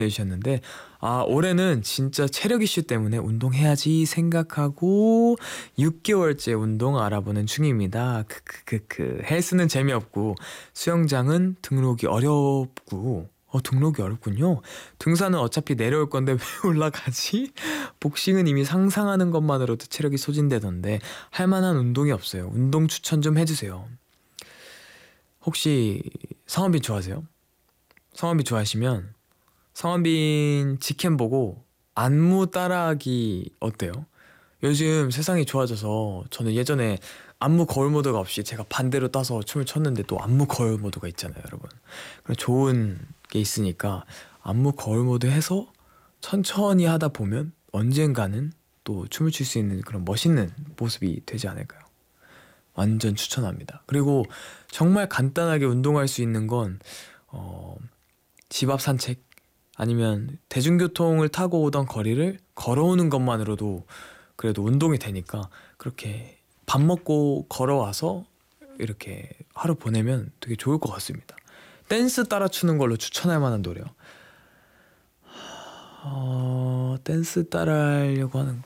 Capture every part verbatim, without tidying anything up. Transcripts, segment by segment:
내주셨는데, 아 올해는 진짜 체력 이슈 때문에 운동해야지 생각하고 육 개월째 운동 알아보는 중입니다. 크크크크. 헬스는 재미없고 수영장은 등록이 어렵고 어 등록이 어렵군요. 등산은 어차피 내려올 건데 왜 올라가지? 복싱은 이미 상상하는 것만으로도 체력이 소진되던데 할만한 운동이 없어요. 운동 추천 좀 해주세요. 혹시 성원빈 좋아하세요? 성원빈 좋아하시면 성원빈 직캠 보고 안무 따라하기 어때요? 요즘 세상이 좋아져서 저는 예전에 안무 거울 모드가 없이 제가 반대로 따서 춤을 췄는데 또 안무 거울 모드가 있잖아요, 여러분. 그런 좋은 게 있으니까 안무 거울 모드 해서 천천히 하다 보면 언젠가는 또 춤을 출 수 있는 그런 멋있는 모습이 되지 않을까요? 완전 추천합니다. 그리고 정말 간단하게 운동할 수 있는 건 어, 집 앞 산책 아니면 대중교통을 타고 오던 거리를 걸어오는 것만으로도 그래도 운동이 되니까 그렇게 밥 먹고 걸어와서 이렇게 하루 보내면 되게 좋을 것 같습니다. 댄스 따라 추는 걸로 추천할 만한 노래요. 어, 댄스 따라 하려고 하는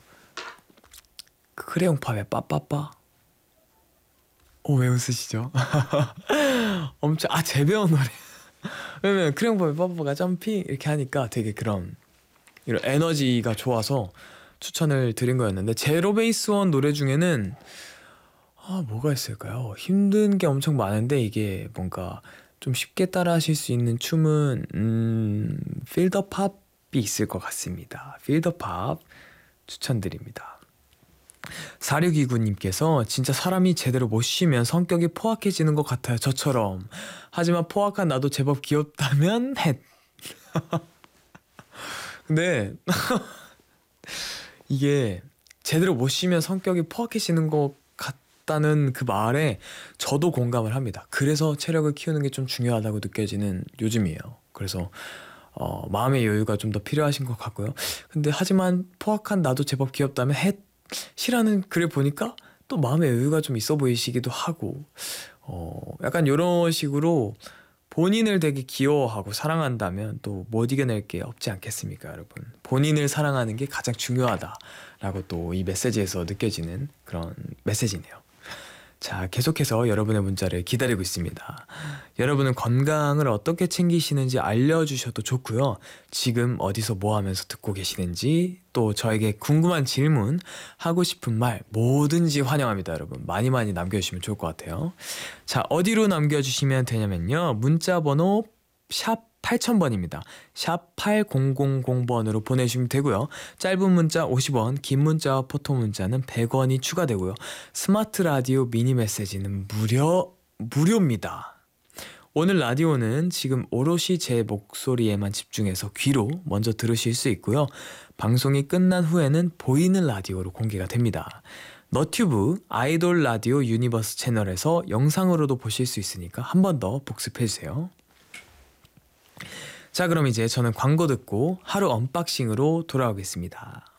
크레용팝의 빠빠빠. 어, 왜 웃으시죠? 엄청 아 재배운 노래. 왜냐면 크레용팝의 빠빠빠가 점핑 이렇게 하니까 되게 그런 이런 에너지가 좋아서 추천을 드린 거였는데, 제로베이스원 노래 중에는 아 뭐가 있을까요? 힘든 게 엄청 많은데 이게 뭔가 좀 쉽게 따라 하실 수 있는 춤은 음 Feel the Pop이 있을 것 같습니다. Feel the Pop 추천드립니다. 사육이구님께서 진짜 사람이 제대로 못 쉬면 성격이 포악해지는 것 같아요, 저처럼. 하지만 포악한 나도 제법 귀엽다면 헷. 근데 이게 제대로 못 쉬면 성격이 포악해지는 것 같다는 그 말에 저도 공감을 합니다. 그래서 체력을 키우는 게 좀 중요하다고 느껴지는 요즘이에요. 그래서 어, 마음의 여유가 좀 더 필요하신 것 같고요. 근데 하지만 포악한 나도 제법 귀엽다면 헷이라는 글을 보니까 또 마음의 여유가 좀 있어 보이시기도 하고 어, 약간 이런 식으로 본인을 되게 귀여워하고 사랑한다면 또 못 이겨낼 게 없지 않겠습니까, 여러분? 본인을 사랑하는 게 가장 중요하다라고 또 이 메시지에서 느껴지는 그런 메시지네요. 자, 계속해서 여러분의 문자를 기다리고 있습니다. 여러분은 건강을 어떻게 챙기시는지 알려주셔도 좋고요. 지금 어디서 뭐 하면서 듣고 계시는지, 또 저에게 궁금한 질문, 하고 싶은 말 뭐든지 환영합니다, 여러분. 많이 많이 남겨주시면 좋을 것 같아요. 자, 어디로 남겨주시면 되냐면요, 문자번호 샵 팔천 번입니다. 샵 팔공공공 번으로 보내주시면 되고요. 짧은 문자 오십 원, 긴 문자와 포토 문자는 백 원이 추가되고요. 스마트 라디오 미니 메시지는 무료, 무료입니다. 오늘 라디오는 지금 오롯이 제 목소리에만 집중해서 귀로 먼저 들으실 수 있고요. 방송이 끝난 후에는 보이는 라디오로 공개가 됩니다. 너튜브 아이돌 라디오 유니버스 채널에서 영상으로도 보실 수 있으니까 한 번 더 복습해주세요. 자, 그럼 이제 저는 광고 듣고 하루 언박싱으로 돌아오겠습니다.